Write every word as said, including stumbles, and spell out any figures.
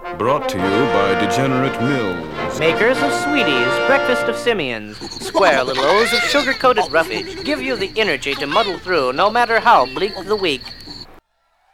Brought to you by Degenerate Mills. Makers of Sweeties, Breakfast of Simians, square little O's of sugar-coated roughage give you the energy to muddle through no matter how bleak the week.